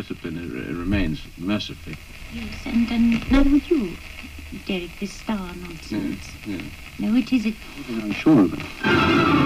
discipline remains, mercifully. Yes, and now would you, Derek, this star nonsense? Yeah. No, it isn't. I'm sure of it.